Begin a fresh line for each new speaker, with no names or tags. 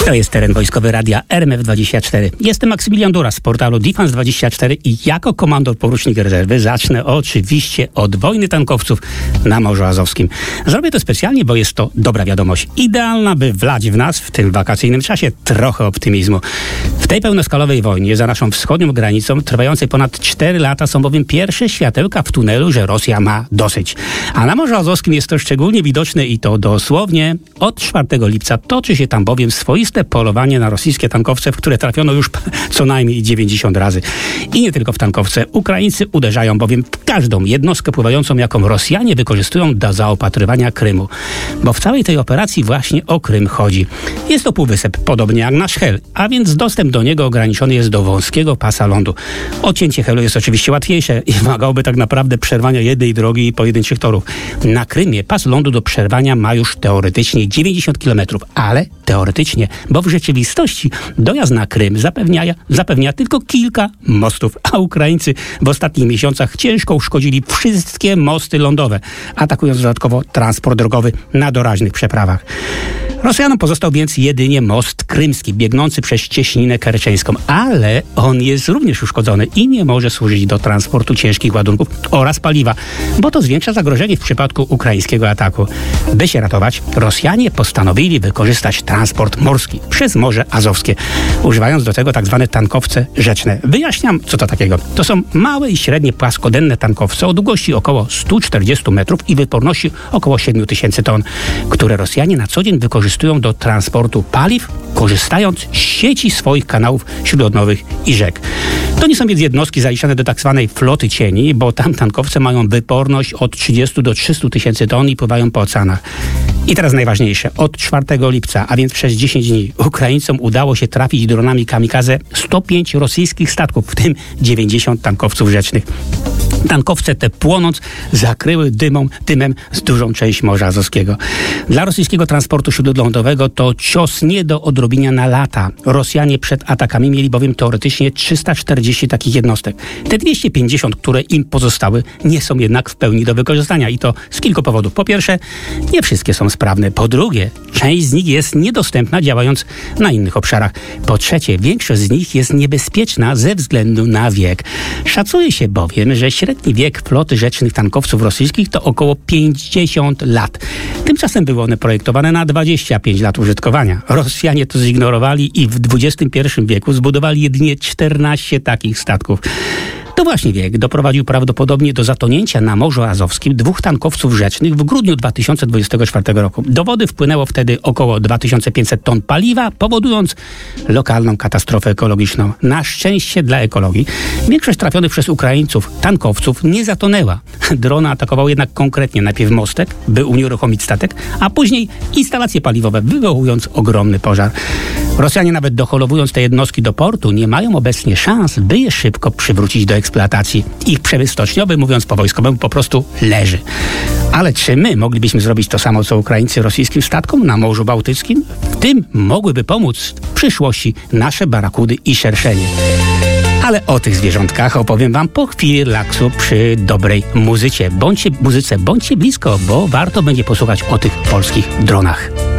To jest teren wojskowy radia RMF24. Jestem Maksymilian Dura z portalu Defense24 i jako komandor porucznik rezerwy zacznę oczywiście od wojny tankowców na Morzu Azowskim. Zrobię to specjalnie, bo jest to dobra wiadomość. Idealna, by wlać w nas w tym wakacyjnym czasie trochę optymizmu. W tej pełnoskalowej wojnie za naszą wschodnią granicą, trwającej ponad 4 lata, są bowiem pierwsze światełka w tunelu, że Rosja ma dosyć. A na Morzu Azowskim jest to szczególnie widoczne i to dosłownie od 4 lipca toczy się tam bowiem swoiste polowanie na rosyjskie tankowce, w które trafiono już co najmniej 90 razy. I nie tylko w tankowce. Ukraińcy uderzają bowiem w każdą jednostkę pływającą, jaką Rosjanie wykorzystują do zaopatrywania Krymu. Bo w całej tej operacji właśnie o Krym chodzi. Jest to półwysep, podobnie jak nasz Hel, a więc dostęp do niego ograniczony jest do wąskiego pasa lądu. Odcięcie Helu jest oczywiście łatwiejsze i wymagałoby tak naprawdę przerwania jednej drogi i pojedynczych torów. Na Krymie pas lądu do przerwania ma już teoretycznie 90 km, ale teoretycznie, bo w rzeczywistości dojazd na Krym zapewnia tylko kilka mostów, a Ukraińcy w ostatnich miesiącach ciężko uszkodzili wszystkie mosty lądowe, atakując dodatkowo transport drogowy na doraźnych przeprawach. Rosjanom pozostał więc jedynie most krymski, biegnący przez cieśninę kerczeńską, ale on jest również uszkodzony i nie może służyć do transportu ciężkich ładunków oraz paliwa, bo to zwiększa zagrożenie w przypadku ukraińskiego ataku. By się ratować, Rosjanie postanowili wykorzystać transport morski przez Morze Azowskie, używając do tego tzw. tankowce rzeczne. Wyjaśniam, co to takiego. To są małe i średnie płaskodenne tankowce o długości około 140 metrów i wyporności około 7000 ton, które Rosjanie na co dzień wykorzystują do transportu paliw, korzystając z sieci swoich kanałów śródlądowych i rzek. To nie są więc jednostki zaliczane do tak zwanej floty cieni, bo tam tankowce mają wyporność od 30 do 300 tysięcy ton i pływają po oceanach. I teraz najważniejsze. Od 4 lipca, a więc przez 10 dni, Ukraińcom udało się trafić dronami kamikadze 105 rosyjskich statków, w tym 90 tankowców rzecznych. Tankowce te, płonąc, zakryły dymem z dużą część Morza Azowskiego. Dla rosyjskiego transportu śródlądowego to cios nie do odrobienia na lata. Rosjanie przed atakami mieli bowiem teoretycznie 340 takich jednostek. Te 250, które im pozostały, nie są jednak w pełni do wykorzystania i to z kilku powodów. Po pierwsze, nie wszystkie są sprawne. Po drugie, część z nich jest niedostępna, działając na innych obszarach. Po trzecie, większość z nich jest niebezpieczna ze względu na wiek. Szacuje się bowiem, że średni wiek floty rzecznych tankowców rosyjskich to około 50 lat. Tymczasem były one projektowane na 25 lat użytkowania. Rosjanie to zignorowali i w XXI wieku zbudowali jedynie 14 takich statków. To właśnie wiek doprowadził prawdopodobnie do zatonięcia na Morzu Azowskim 2 tankowców rzecznych w grudniu 2024 roku. Do wody wpłynęło wtedy około 2500 ton paliwa, powodując lokalną katastrofę ekologiczną. Na szczęście dla ekologii większość trafionych przez Ukraińców tankowców nie zatonęła. Drony atakował jednak konkretnie najpierw mostek, by unieruchomić statek, a później instalacje paliwowe, wywołując ogromny pożar. Rosjanie, nawet doholowując te jednostki do portu, nie mają obecnie szans, by je szybko przywrócić do eksploatacji. Ich przemysł stoczniowy, mówiąc po wojskowemu, po prostu leży. Ale czy my moglibyśmy zrobić to samo, co Ukraińcy rosyjskim statkom na Morzu Bałtyckim? W tym mogłyby pomóc w przyszłości nasze barakudy i szerszenie. Ale o tych zwierzątkach opowiem wam po chwili relaksu przy dobrej muzyce. Bądźcie blisko, bo warto będzie posłuchać o tych polskich dronach.